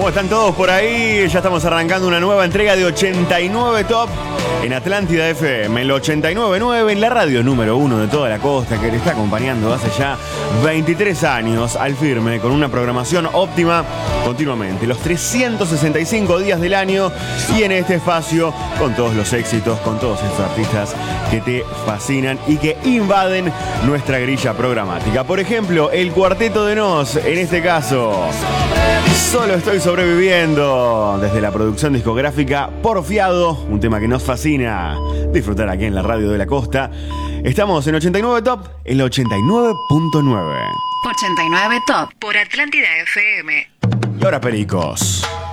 ¿Cómo están todos por ahí? Ya estamos arrancando una nueva entrega de 89 Top en Atlántida FM, el 89.9, en la radio número 1 de toda la costa, que te está acompañando hace ya 23 años al firme, con una programación óptima continuamente, los 365 días del año, y en este espacio con todos los éxitos, con todos estos artistas que te fascinan y que invaden nuestra grilla programática. Por ejemplo, el Cuarteto de Nos, en este caso, Solo estoy sobreviviendo, desde la producción discográfica Porfiado, un tema que nos fascina disfrutar aquí en la radio de la costa. Estamos en 89 Top, el 89.9. 89 Top por Atlántida FM. Y ahora, pericos,